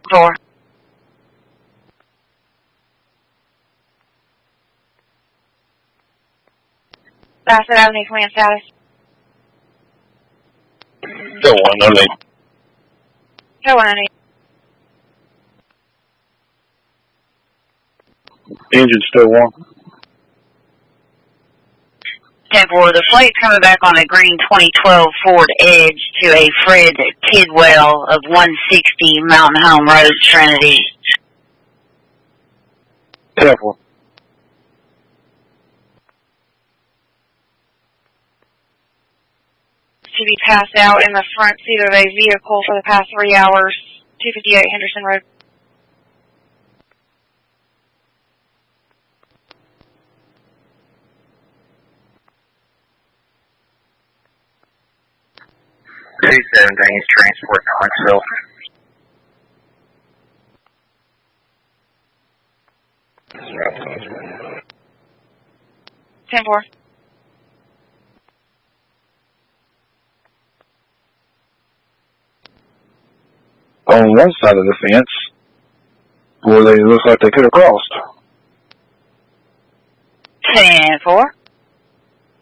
4. Bassett Avenue, command status. Still 1, no need. Still 1, no need. Engine still 1. 10-4, the flight's coming back on a green 2012 Ford Edge to a Fred Tidwell of 160 Mountain Home Road, Trinity. 10-4. To be passed out in the front seat of a vehicle for the past 3 hours, 258 Henderson Road. C-17 is transport to Huntsville. Ten four. On one side of the fence, where they look like they could have crossed. 10-4.